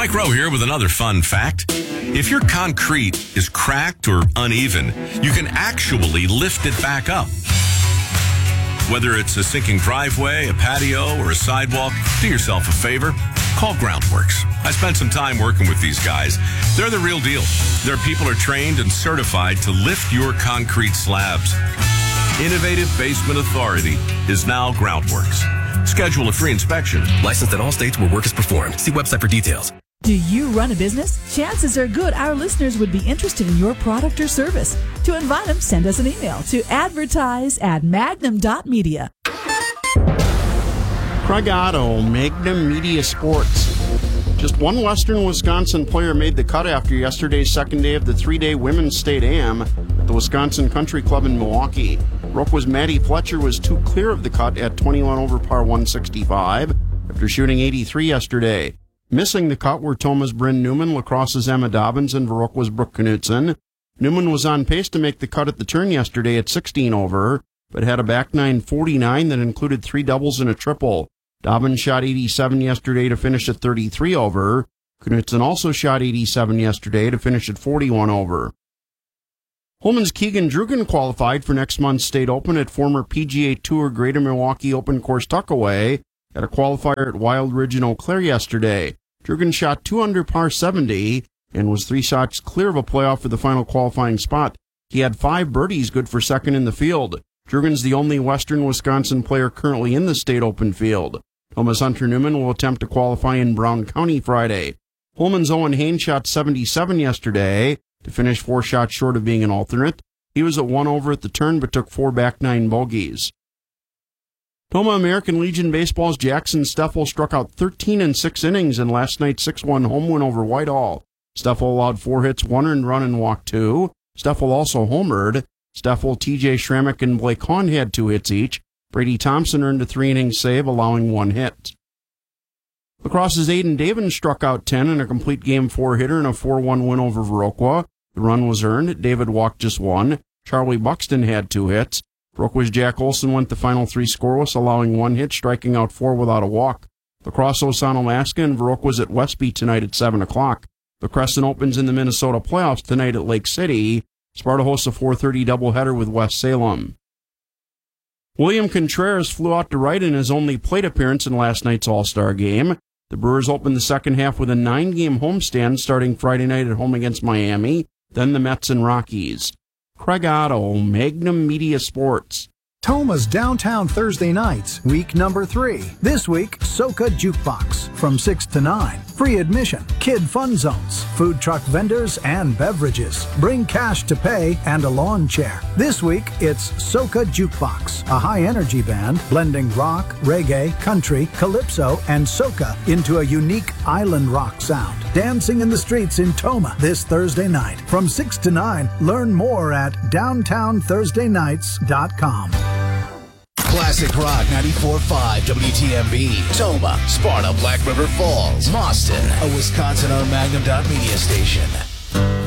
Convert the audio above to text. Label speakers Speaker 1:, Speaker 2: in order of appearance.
Speaker 1: Mike Rowe here with another fun fact. If your concrete is cracked or uneven, you can actually lift it back up. Whether it's a sinking driveway, a patio, or a sidewalk, do yourself a favor. Call Groundworks. I spent some time working with these guys. They're the real deal. Their people are trained and certified to lift your concrete slabs. Innovative Basement Authority is now Groundworks. Schedule a free inspection.
Speaker 2: Licensed in all states where work is performed. See website for details.
Speaker 3: Do you run a business? Chances are good our listeners would be interested in your product or service. To invite them, send us an email to advertise@magnum.media.
Speaker 4: Craig Otto, Magnum Media Sports. Just one Western Wisconsin player made the cut after yesterday's second day of the three-day Women's State Am at the Wisconsin Country Club in Milwaukee. Rookw's Maddie Fletcher was two clear of the cut at 21 over par 165 after shooting 83 yesterday. Missing the cut were Toma's Bryn Newman, Lacrosse's Emma Dobbins, and Viroqua Brooke Knutson. Newman was on pace to make the cut at the turn yesterday at 16 over, but had a back nine 49 that included three doubles and a triple. Dobbins shot 87 yesterday to finish at 33 over. Knutson also shot 87 yesterday to finish at 41 over. Holman's Keegan Drugan qualified for next month's State Open at former PGA Tour Greater Milwaukee Open Course Tuckaway at a qualifier at Wild Ridge in Eau Claire yesterday. Drugan shot 2 under par 70 and was 3 shots clear of a playoff for the final qualifying spot. He had 5 birdies, good for second in the field. Drugan's the only Western Wisconsin player currently in the State Open field. Thomas Hunter Newman will attempt to qualify in Brown County Friday. Holman's Owen Haynes shot 77 yesterday to finish 4 shots short of being an alternate. He was at 1 over at the turn but took 4 back 9 bogeys. Toma American Legion Baseball's Jackson Steffel struck out 13 in 6 innings in last night's 6-1 home win over Whitehall. Steffel allowed 4 hits, 1 earned run, and walked 2. Steffel also homered. Steffel, TJ Schrammick, and Blake Hahn had 2 hits each. Brady Thompson earned a 3-inning save, allowing 1 hit. Lacrosse's Aiden Davin struck out 10 in a complete Game 4 hitter in a 4-1 win over Viroqua. The run was earned. David walked just 1. Charlie Buxton had 2 hits. Viroqua's Jack Olson went the final 3 scoreless, allowing 1 hit, striking out 4 without a walk. Lacrosse Osan, Alaska, and Viroqua's at Westby tonight at 7 o'clock. The Crescent opens in the Minnesota playoffs tonight at Lake City. Sparta hosts a 4:30 doubleheader with West Salem. William Contreras flew out to right in his only plate appearance in last night's All-Star game. The Brewers opened the second half with a 9-game homestand starting Friday night at home against Miami, then the Mets and Rockies. Craig Otto, Magnum Media Sports.
Speaker 5: Toma's Downtown Thursday Nights, week number 3. This week, Soca Jukebox from 6 to 9. Free admission, kid fun zones, food truck vendors, and beverages. Bring cash to pay and a lawn chair. This week, it's Soca Jukebox, a high-energy band blending rock, reggae, country, calypso, and soca into a unique island rock sound. Dancing in the streets in Toma this Thursday night. From 6 to 9, learn more at downtownthursdaynights.com.
Speaker 6: Classic Rock 94.5 WTMB. Toma, Sparta, Black River Falls, Mauston, a Wisconsin-owned Magnum.media station.